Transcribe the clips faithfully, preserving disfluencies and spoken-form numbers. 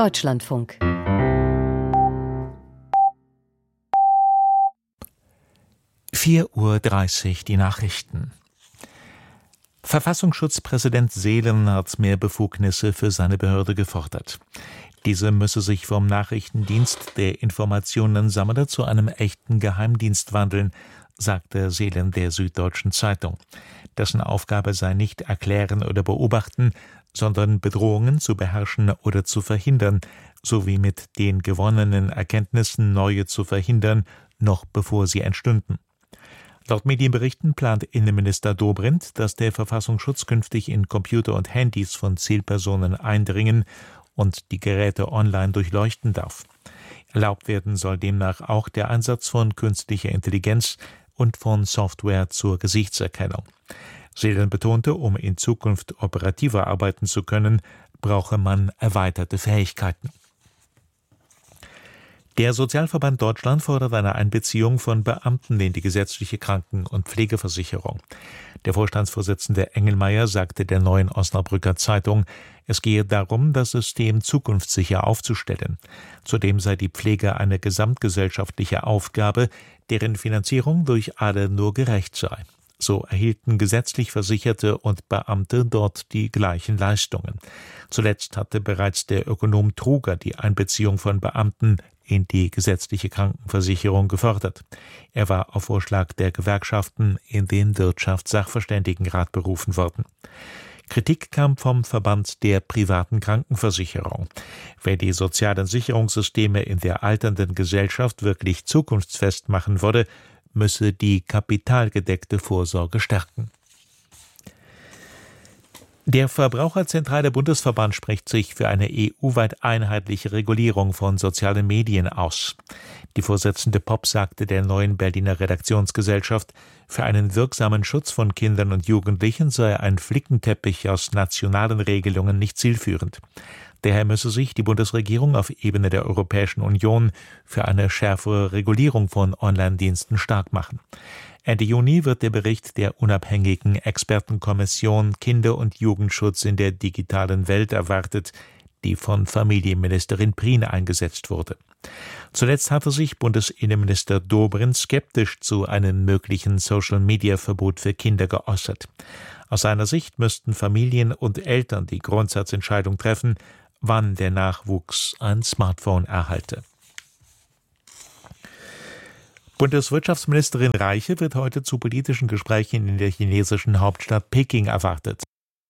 Deutschlandfunk. vier Uhr dreißig, die Nachrichten. Verfassungsschutzpräsident Seelen hat mehr Befugnisse für seine Behörde gefordert. Diese müsse sich vom Nachrichtendienst, der Informationensammler, zu einem echten Geheimdienst wandeln, sagte Seelen der Süddeutschen Zeitung. Dessen Aufgabe sei nicht erklären oder beobachten, sondern Bedrohungen zu beherrschen oder zu verhindern, sowie mit den gewonnenen Erkenntnissen neue zu verhindern, noch bevor sie entstünden. Laut Medienberichten plant Innenminister Dobrindt, dass der Verfassungsschutz künftig in Computer und Handys von Zielpersonen eindringen und die Geräte online durchleuchten darf. Erlaubt werden soll demnach auch der Einsatz von künstlicher Intelligenz und von Software zur Gesichtserkennung. Seelen betonte, um in Zukunft operativer arbeiten zu können, brauche man erweiterte Fähigkeiten. Der Sozialverband Deutschland fordert eine Einbeziehung von Beamten in die gesetzliche Kranken- und Pflegeversicherung. Der Vorstandsvorsitzende Engelmeier sagte der Neuen Osnabrücker Zeitung, es gehe darum, das System zukunftssicher aufzustellen. Zudem sei die Pflege eine gesamtgesellschaftliche Aufgabe, deren Finanzierung durch alle nur gerecht sei. So erhielten gesetzlich Versicherte und Beamte dort die gleichen Leistungen. Zuletzt hatte bereits der Ökonom Truger die Einbeziehung von Beamten in die gesetzliche Krankenversicherung gefordert. Er war auf Vorschlag der Gewerkschaften in den Wirtschaftssachverständigenrat berufen worden. Kritik kam vom Verband der privaten Krankenversicherung. Wer die sozialen Sicherungssysteme in der alternden Gesellschaft wirklich zukunftsfest machen würde, müsse die kapitalgedeckte Vorsorge stärken. Der Verbraucherzentrale Bundesverband spricht sich für eine E U-weit einheitliche Regulierung von sozialen Medien aus. Die Vorsitzende Popp sagte der Neuen Berliner Redaktionsgesellschaft, für einen wirksamen Schutz von Kindern und Jugendlichen sei ein Flickenteppich aus nationalen Regelungen nicht zielführend. Daher müsse sich die Bundesregierung auf Ebene der Europäischen Union für eine schärfere Regulierung von Online-Diensten stark machen. Ende Juni wird der Bericht der unabhängigen Expertenkommission Kinder- und Jugendschutz in der digitalen Welt erwartet, die von Familienministerin Prien eingesetzt wurde. Zuletzt hatte sich Bundesinnenminister Dobrindt skeptisch zu einem möglichen Social-Media-Verbot für Kinder geäußert. Aus seiner Sicht müssten Familien und Eltern die Grundsatzentscheidung treffen, wann der Nachwuchs ein Smartphone erhalte. Bundeswirtschaftsministerin Reiche wird heute zu politischen Gesprächen in der chinesischen Hauptstadt Peking erwartet.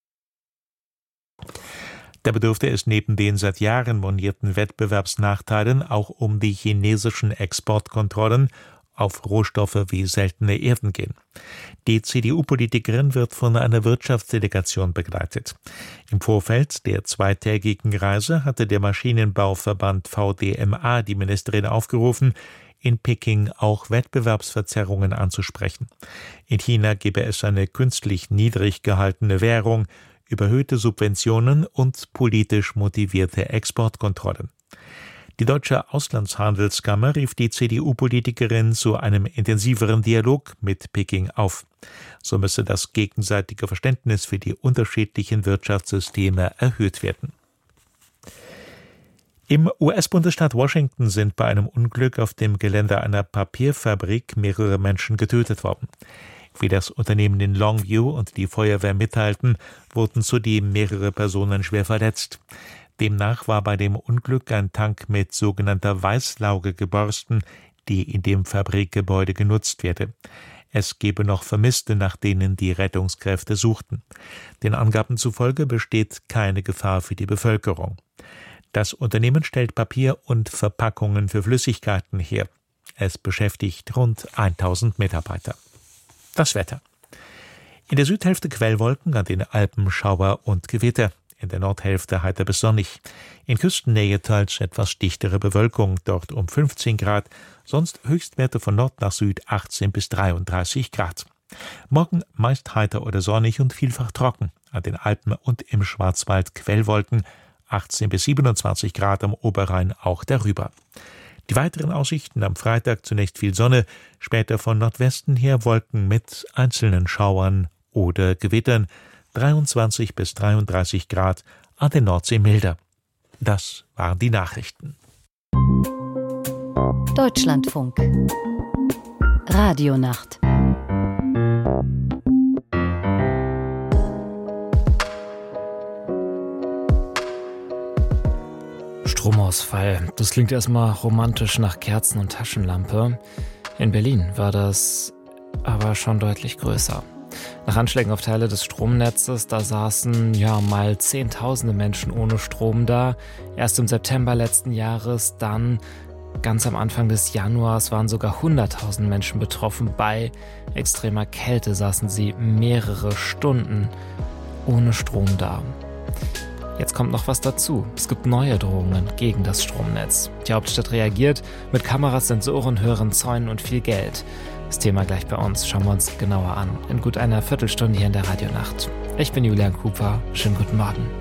Da bedürfte es neben den seit Jahren monierten Wettbewerbsnachteilen auch um die chinesischen Exportkontrollen auf Rohstoffe wie seltene Erden gehen. Die C D U-Politikerin wird von einer Wirtschaftsdelegation begleitet. Im Vorfeld der zweitägigen Reise hatte der Maschinenbauverband V D M A die Ministerin aufgerufen, in Peking auch Wettbewerbsverzerrungen anzusprechen. In China gebe es eine künstlich niedrig gehaltene Währung, überhöhte Subventionen und politisch motivierte Exportkontrollen. Die Deutsche Auslandshandelskammer rief die C D U-Politikerin zu einem intensiveren Dialog mit Peking auf. So müsse das gegenseitige Verständnis für die unterschiedlichen Wirtschaftssysteme erhöht werden. Im U S-Bundesstaat Washington sind bei einem Unglück auf dem Gelände einer Papierfabrik mehrere Menschen getötet worden. Wie das Unternehmen in Longview und die Feuerwehr mitteilten, wurden zudem mehrere Personen schwer verletzt. Demnach war bei dem Unglück ein Tank mit sogenannter Weißlauge geborsten, die in dem Fabrikgebäude genutzt werde. Es gebe noch Vermisste, nach denen die Rettungskräfte suchten. Den Angaben zufolge besteht keine Gefahr für die Bevölkerung. Das Unternehmen stellt Papier und Verpackungen für Flüssigkeiten her. Es beschäftigt rund tausend Mitarbeiter. Das Wetter. In der Südhälfte Quellwolken, an den Alpen Schauer und Gewitter. In der Nordhälfte heiter bis sonnig. In Küstennähe teils etwas dichtere Bewölkung, dort um fünfzehn Grad. Sonst Höchstwerte von Nord nach Süd achtzehn bis dreiunddreißig Grad. Morgen meist heiter oder sonnig und vielfach trocken. An den Alpen und im Schwarzwald Quellwolken, achtzehn bis siebenundzwanzig Grad, am Oberrhein auch darüber. Die weiteren Aussichten: am Freitag zunächst viel Sonne, später von Nordwesten her Wolken mit einzelnen Schauern oder Gewittern, dreiundzwanzig bis dreiunddreißig Grad, an der Nordsee milder. Das waren die Nachrichten. Deutschlandfunk Radionacht. Stromausfall. Das klingt erstmal romantisch nach Kerzen und Taschenlampe. In Berlin war das aber schon deutlich größer. Nach Anschlägen auf Teile des Stromnetzes, da saßen ja mal Zehntausende Menschen ohne Strom da. Erst im September letzten Jahres, dann ganz am Anfang des Januars waren sogar hunderttausend Menschen betroffen. Bei extremer Kälte saßen sie mehrere Stunden ohne Strom da. Jetzt kommt noch was dazu. Es gibt neue Drohungen gegen das Stromnetz. Die Hauptstadt reagiert mit Kameras, Sensoren, höheren Zäunen und viel Geld. Das Thema gleich bei uns. Schauen wir uns genauer an. In gut einer Viertelstunde hier in der Radionacht. Ich bin Julian Cooper. Schönen guten Morgen.